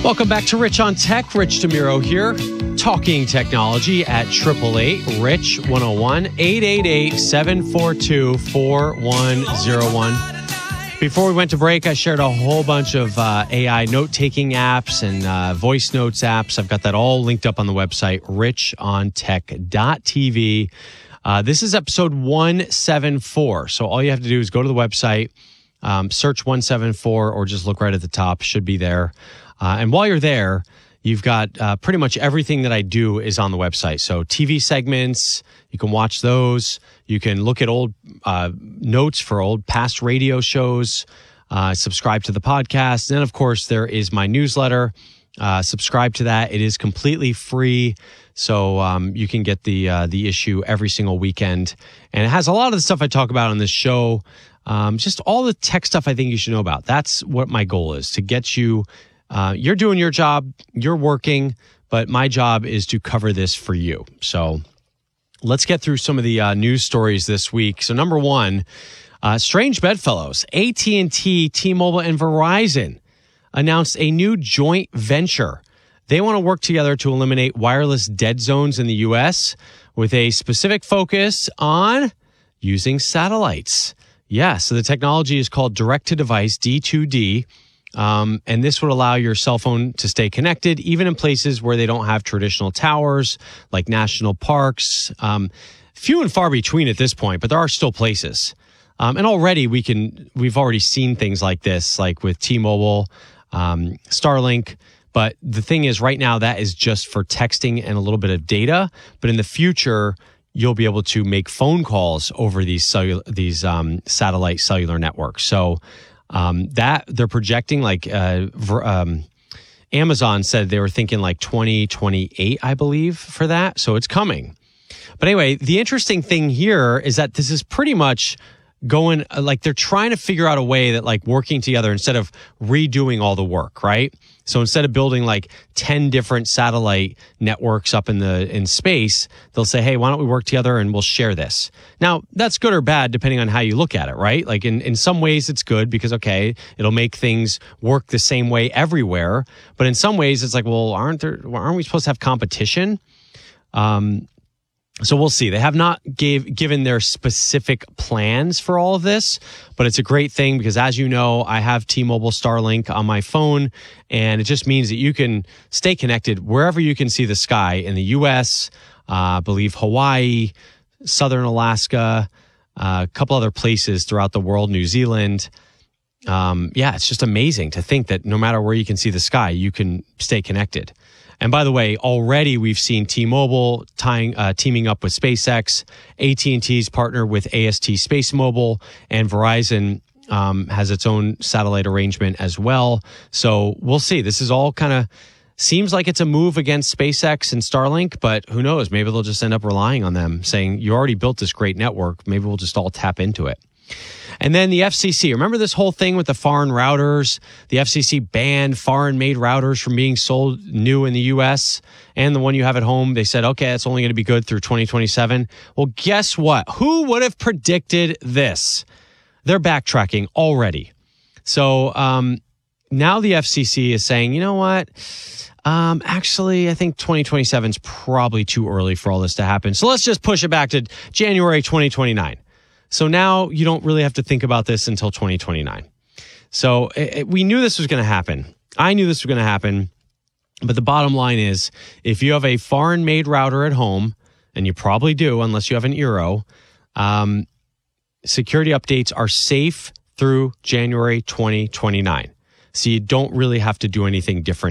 Welcome back to Rich on Tech. Rich DeMuro here, talking technology at 888-RICH-101, 888-742-4101. Before we went to break, I shared a whole bunch of AI note-taking apps and voice notes apps. I've got that all linked up on the website, richontech.tv. This is episode 174. So all you have to do is go to the website, search 174, or just look right at the top. Should be there. And while you're there, you've got pretty much everything that I do is on the website. So TV segments, you can watch those. You can look at old notes for old past radio shows, subscribe to the podcast. And then, of course, there is my newsletter. Subscribe to that. It is completely free. So you can get the issue every single weekend. And it has a lot of the stuff I talk about on this show. Just all the tech stuff I think you should know about. That's what my goal is, to get you. You're doing your job, you're working, but my job is to cover this for you. So let's get through some of the news stories this week. So number one, strange bedfellows. AT&T, T-Mobile, and Verizon announced a new joint venture. They want to work together to eliminate wireless dead zones in the U.S. with a specific focus on using satellites. Yeah, so the technology is called direct-to-device, D2D. And this would allow your cell phone to stay connected, even in places where they don't have traditional towers, like national parks. Few and far between at this point, but there are still places. And already we've already seen things like this, like with T-Mobile, Starlink. But the thing is, right now, that is just for texting and a little bit of data. But in the future, you'll be able to make phone calls over these satellite cellular networks. So that they're projecting, like Amazon said they were thinking like 2028, I believe, for that. So it's coming. But anyway, the interesting thing here is that this is pretty much going, like, they're trying to figure out a way that, like, working together instead of redoing all the work, right? So instead of building like 10 different satellite networks up in space, they'll say, hey, why don't we work together and we'll share this? Now, that's good or bad depending on how you look at it, right? Like in some ways it's good because, okay, it'll make things work the same way everywhere. But in some ways it's like, well, aren't we supposed to have competition? So we'll see. They have not given their specific plans for all of this, but it's a great thing because, as you know, I have T-Mobile Starlink on my phone, and it just means that you can stay connected wherever you can see the sky in the U.S., I believe Hawaii, Southern Alaska, a couple other places throughout the world, New Zealand. Yeah, it's just amazing to think that no matter where you can see the sky, you can stay connected. And by the way, already we've seen T-Mobile teaming up with SpaceX, AT&T's partner with AST SpaceMobile, and Verizon has its own satellite arrangement as well. So we'll see. This is all kind of seems like it's a move against SpaceX and Starlink, but who knows? Maybe they'll just end up relying on them, saying, you already built this great network. Maybe we'll just all tap into it. And then the FCC, remember this whole thing with the foreign routers? The FCC banned foreign-made routers from being sold new in the U.S. And the one you have at home, they said, okay, it's only going to be good through 2027. Well, guess what? Who would have predicted this? They're backtracking already. So now the FCC is saying, you know what? Actually, I think 2027 is probably too early for all this to happen. So let's just push it back to January 2029. So now you don't really have to think about this until 2029. So we knew this was going to happen. I knew this was going to happen. But the bottom line is, if you have a foreign-made router at home, and you probably do unless you have an Eero, security updates are safe through January 2029. So you don't really have to do anything different